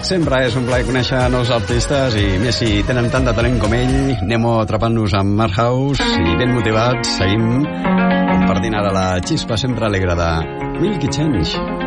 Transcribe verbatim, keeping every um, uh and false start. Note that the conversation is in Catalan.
Sempre és un plaer conèixer nous artistes i més si tenen tant de talent com ell. Anem atrapant-nos amb Mark House i ben motivats seguim compartint ara la xispa sempre alegre de Milky Change.